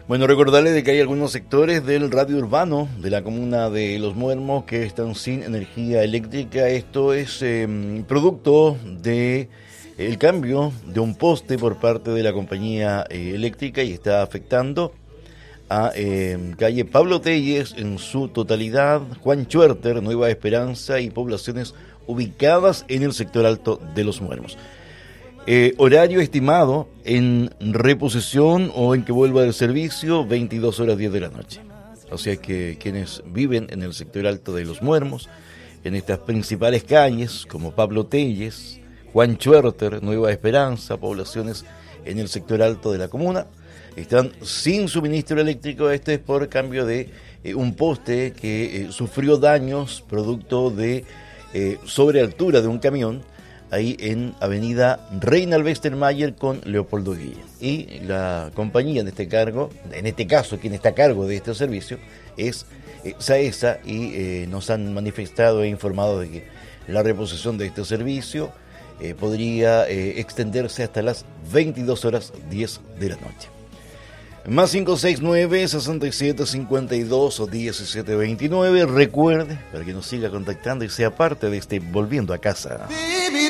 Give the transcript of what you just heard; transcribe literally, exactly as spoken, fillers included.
Bueno, recordarles de que hay algunos sectores del radio urbano de la comuna de Los Muermos que están sin energía eléctrica. Esto es eh, producto de el cambio de un poste por parte de la compañía eh, eléctrica y está afectando a eh, calle Pablo Telles en su totalidad, Juan Chuerter, Nueva Esperanza y poblaciones ubicadas en el sector alto de Los Muermos. Eh, horario estimado en reposición o en que vuelva del servicio, veintidós horas diez de la noche. O sea que quienes viven en el sector alto de Los Muermos, en estas principales calles como Pablo Telles, Juan Chuerter, Nueva Esperanza, poblaciones en el sector alto de la comuna, están sin suministro eléctrico. Este es por cambio de eh, un poste que eh, sufrió daños producto de eh, sobrealtura de un camión ahí en avenida Reina Westermayer con Leopoldo Guilla. Y la compañía en este cargo, en este caso quien está a cargo de este servicio es eh, SAESA y eh, nos han manifestado e informado de que la reposición de este servicio eh, podría eh, extenderse hasta las veintidós horas diez de la noche. Más cinco seis nueve, seis siete cinco dos o diecisiete veintinueve. Recuerde, para que nos siga contactando y sea parte de este Volviendo a Casa.